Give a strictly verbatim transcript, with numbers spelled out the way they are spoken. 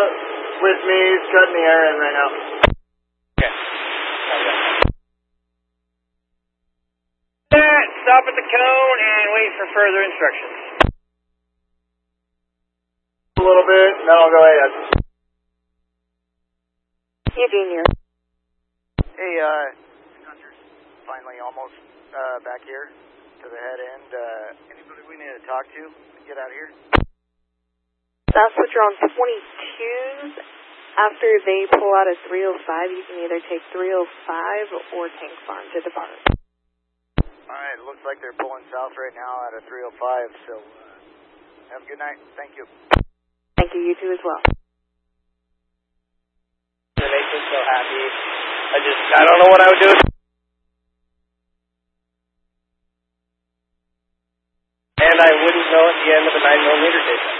with me. He's cutting the air in right now. Okay. Stop at the cone and wait for further instructions. A little bit, and then I'll go ahead. Eugene here. Hey, uh, Hunter's finally almost uh, back here to the head end. Uh, anybody we need to talk to? Get out of here. South Switcher on twenty-twos. After they pull out a three oh five, you can either take three oh five or Tank Farm to depart. Alright, it looks like they're pulling south right now at a three oh five, so uh, have a good night. Thank you. Thank you, you too as well. It makes me so happy. I just, I don't know what I would do. And I wouldn't know at the end of a nine millimeter tape.